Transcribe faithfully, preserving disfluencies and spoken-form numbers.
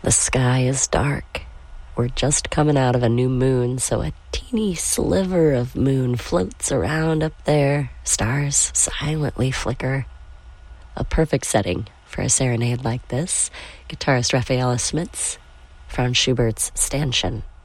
The sky is dark. We're just coming out of a new moon, so a teeny sliver of moon floats around up there. Stars silently flicker. A perfect setting for a serenade like this. Guitarist Rafaela Smits, Franz Schubert's Stanchen.